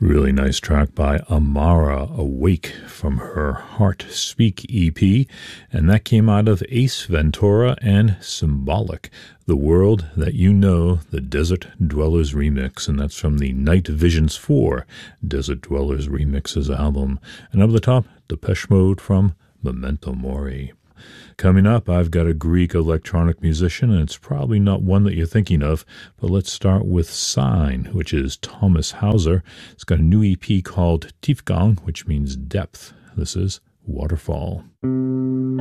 Really nice track by Amara, Awake, from her Heart Speak EP, and that came out of Ace Ventura and Symbolic, The World That You Know, the Desert Dwellers remix, and that's from the Night Visions 4 Desert Dwellers remixes album. And up the top, Depeche Mode from Memento Mori. Coming up, I've got a Greek electronic musician, and it's probably not one that you're thinking of, but let's start with Sign, which is Thomas Hauser. It's got a new EP called Tiefgang, which means depth. This is Waterfall.